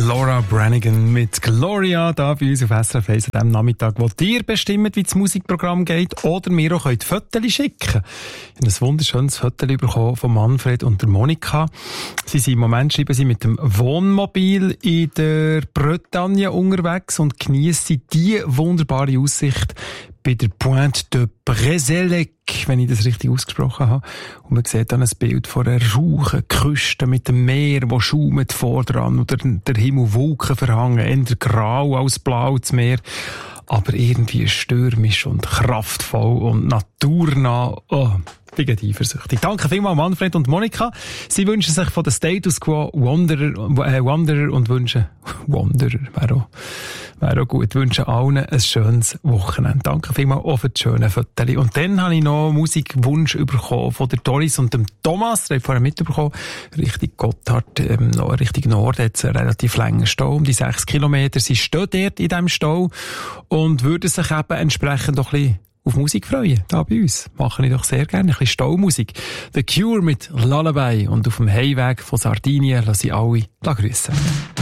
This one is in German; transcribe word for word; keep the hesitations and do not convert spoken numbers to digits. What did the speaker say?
Laura Branigan mit Gloria da bei uns auf S R F eins an diesem Nachmittag, wo ihr bestimmt, wie das Musikprogramm geht oder mir auch könnt Fotos schicken. Ich habe ein wunderschönes Foto bekommen von Manfred und der Monika. Sie sind im Moment, schreiben sie, mit dem Wohnmobil in der Bretagne unterwegs und geniessen die wunderbare Aussicht bei der Pointe de Brezélec, wenn ich das richtig ausgesprochen habe. Und man sieht dann ein Bild von einer rauchen Küste mit dem Meer, das schaumt vordran, oder der Himmel Wolken verhangen, eher grau als blau das Meer, aber irgendwie stürmisch und kraftvoll und naturnah. Oh, ich bin eifersüchtig. Danke vielmals Manfred und Monika. Sie wünschen sich von der Status Quo Wanderer, äh, Wanderer und wünschen, Wanderer, wäre auch, wäre auch gut, wünschen allen ein schönes Wochenende. Danke vielmals auch für das schöne Fotos. Und dann habe ich noch einen Musikwunsch bekommen von der Doris und dem Thomas. Der hat vorher mitbekommen, Richtung Gotthard, ähm, Richtung Norden, hat es einen relativ langen Stau, um die sechs Kilometer. Sie stehen dort in diesem Stau und würden sich eben entsprechend doch ein bisschen auf Musik freuen, da bei uns. Mache ich doch sehr gerne. Ein bisschen Staumusik. The Cure mit Lullaby und auf dem Heimweg von Sardinien lasse ich alle grüßen.